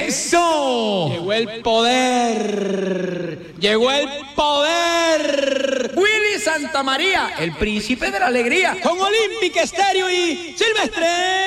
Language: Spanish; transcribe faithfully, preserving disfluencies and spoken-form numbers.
¡Eso! Llegó el poder. Llegó el poder. Willy Santamaría, el príncipe de la alegría. Con Olímpica Estéreo y Silvestre